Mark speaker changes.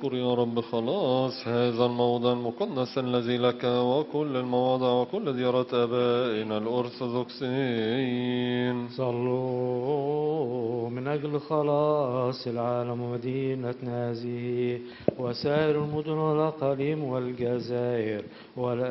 Speaker 1: اذكر يا رب خلاص هذا الموضع المقدس الذي لك وكل المواضع وكل ديارات آبائنا الأرثوذكسيين.
Speaker 2: صلوا من أجل خلاص العالم ومدينتنا هذه وسائر المدن والأقاليم والجزائر